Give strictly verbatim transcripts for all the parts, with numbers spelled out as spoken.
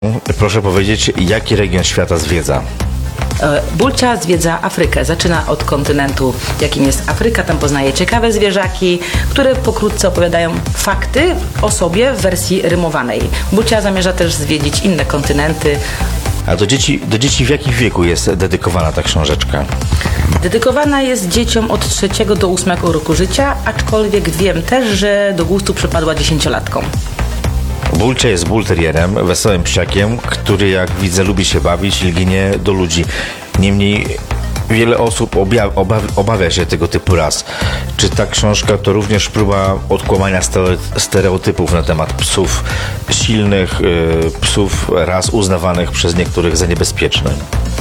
Proszę powiedzieć, jaki region świata zwiedza? Bulcia zwiedza Afrykę. Zaczyna od kontynentu, jakim jest Afryka. Tam poznaje ciekawe zwierzaki, które pokrótce opowiadają fakty o sobie w wersji rymowanej. Bulcia zamierza też zwiedzić inne kontynenty. A do dzieci, do dzieci w jakim wieku jest dedykowana ta książeczka? Dedykowana jest dzieciom od trzeciego do ósmego roku życia, aczkolwiek wiem też, że do gustu przypadła dziesięciolatkom. Bulcia jest bulterierem, wesołym psiakiem, który, jak widzę, lubi się bawić i lgnie do ludzi. Niemniej wiele osób obja- obaw- obawia się tego typu ras. Czy ta książka to również próba odkłamania stere- stereotypów na temat psów silnych, yy, psów ras uznawanych przez niektórych za niebezpieczne?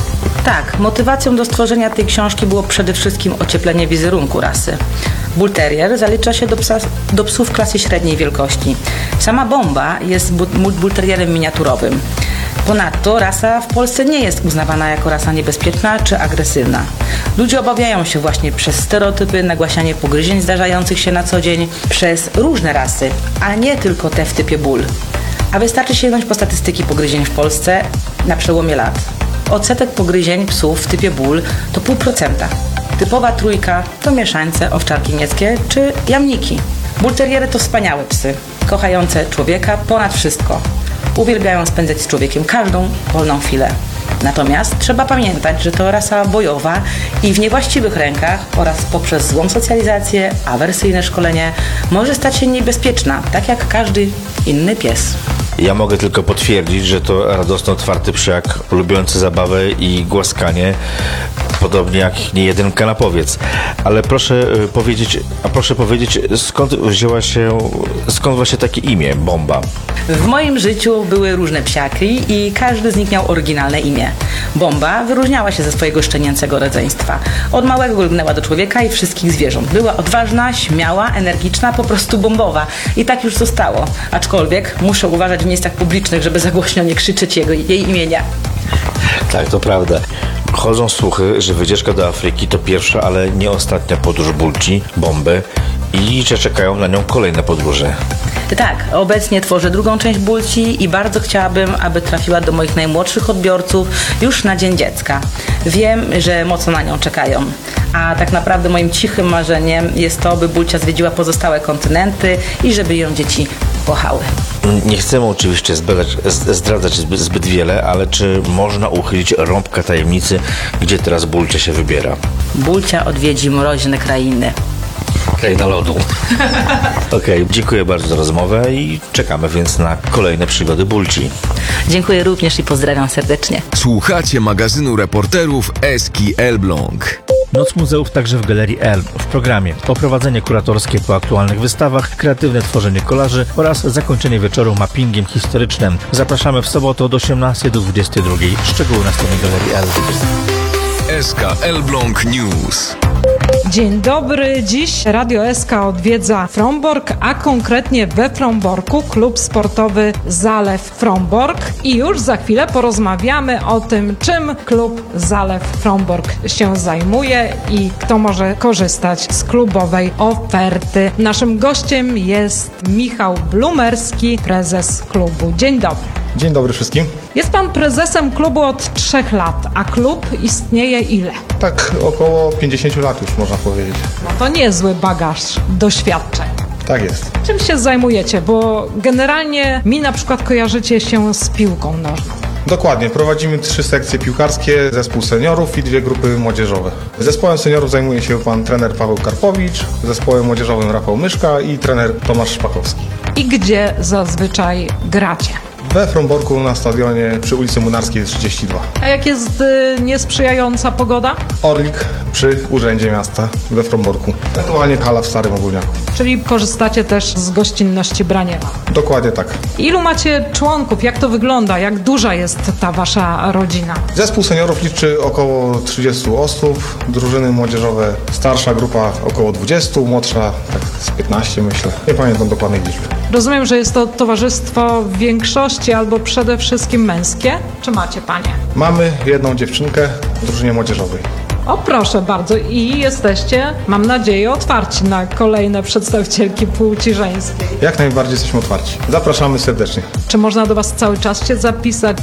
Tak, motywacją do stworzenia tej książki było przede wszystkim ocieplenie wizerunku rasy. Bull Terrier zalicza się do, psa, do psów klasy średniej wielkości. Sama Bomba jest bu- bull terrierem miniaturowym. Ponadto rasa w Polsce nie jest uznawana jako rasa niebezpieczna czy agresywna. Ludzie obawiają się właśnie przez stereotypy, nagłaśnianie pogryzień zdarzających się na co dzień przez różne rasy, a nie tylko te w typie bull. A wystarczy sięgnąć po statystyki pogryzień w Polsce na przełomie lat. Odsetek pogryzień psów w typie bull to pół procenta. Typowa trójka to mieszańce, owczarki niemieckie czy jamniki. Bull terriery to wspaniałe psy, kochające człowieka ponad wszystko. Uwielbiają spędzać z człowiekiem każdą wolną chwilę. Natomiast trzeba pamiętać, że to rasa bojowa i w niewłaściwych rękach oraz poprzez złą socjalizację, awersyjne szkolenie może stać się niebezpieczna, tak jak każdy inny pies. Ja mogę tylko potwierdzić, że to radosno otwarty psiak, lubiący zabawę i głaskanie, podobnie jak niejeden kanapowiec. Ale proszę powiedzieć, a proszę powiedzieć, skąd wzięła się, skąd właśnie takie imię, Bomba? W moim życiu były różne psiaki i każdy z nich miał oryginalne imię. Bomba wyróżniała się ze swojego szczenięcego rodzeństwa. Od małego lgnęła do człowieka i wszystkich zwierząt. Była odważna, śmiała, energiczna, po prostu bombowa. I tak już zostało. Aczkolwiek muszę uważać w miejscach publicznych, żeby za głośno nie krzyczeć jego, jej imienia. Tak, to prawda. Chodzą słuchy, że wycieczka do Afryki to pierwsza, ale nie ostatnia podróż Bulci, Bomby i że czekają na nią kolejne podróże. Tak, obecnie tworzę drugą część Bulci i bardzo chciałabym, aby trafiła do moich najmłodszych odbiorców już na Dzień Dziecka. Wiem, że mocno na nią czekają. A tak naprawdę moim cichym marzeniem jest to, by Bulcia zwiedziła pozostałe kontynenty i żeby ją dzieci kochały. Nie chcemy oczywiście zdradzać, zdradzać zbyt, zbyt wiele, ale czy można uchylić rąbka tajemnicy, gdzie teraz Bulcia się wybiera? Bulcia odwiedzi mroźne krainy. Kraina lodu. Okej, okay, dziękuję bardzo za rozmowę i czekamy więc na kolejne przygody Bulci. Dziękuję również i pozdrawiam serdecznie. Słuchacie magazynu reporterów Eski Elbląg. Noc muzeów także w Galerii Elb. W programie oprowadzenie kuratorskie po aktualnych wystawach, kreatywne tworzenie kolaży oraz zakończenie wieczoru mappingiem historycznym. Zapraszamy w sobotę od osiemnastej do dwudziestej drugiej. Szczegóły na stronie Galerii Elb. S K Elbląg News. Dzień dobry. Dziś Radio S K odwiedza Frombork, a konkretnie we Fromborku klub sportowy Zalew Frombork. I już za chwilę porozmawiamy o tym, czym klub Zalew Frombork się zajmuje i kto może korzystać z klubowej oferty. Naszym gościem jest Michał Blumerski, prezes klubu. Dzień dobry. Dzień dobry wszystkim. Jest pan prezesem klubu od trzech lat, a klub istnieje ile? Tak około pięćdziesiąt lat już można powiedzieć. No to niezły bagaż doświadczeń. Tak jest. Czym się zajmujecie? Bo generalnie mi na przykład kojarzycie się z piłką nożną. Dokładnie, prowadzimy trzy sekcje piłkarskie, zespół seniorów i dwie grupy młodzieżowe. Zespołem seniorów zajmuje się pan trener Paweł Karpowicz, zespołem młodzieżowym Rafał Myszka i trener Tomasz Szpakowski. I gdzie zazwyczaj gracie? We Fromborku na stadionie przy ulicy Munarskiej trzydzieści dwa. A jak jest y, niesprzyjająca pogoda? Orlik przy Urzędzie Miasta we Fromborku. Ewentualnie hala w Starym Ogólniaku. Czyli korzystacie też z gościnności Braniewa. Dokładnie tak. Ilu macie członków? Jak to wygląda? Jak duża jest ta wasza rodzina? Zespół seniorów liczy około trzydziestu osób, drużyny młodzieżowe, starsza grupa około dwudziestu, młodsza tak z piętnastu myślę. Nie pamiętam dokładnej liczby. Rozumiem, że jest to towarzystwo w większości albo przede wszystkim męskie. Czy macie panie? Mamy jedną dziewczynkę w drużynie młodzieżowej. O proszę bardzo, i jesteście, mam nadzieję, otwarci na kolejne przedstawicielki płci żeńskiej. Jak najbardziej jesteśmy otwarci. Zapraszamy serdecznie. Czy można do Was cały czas się zapisać?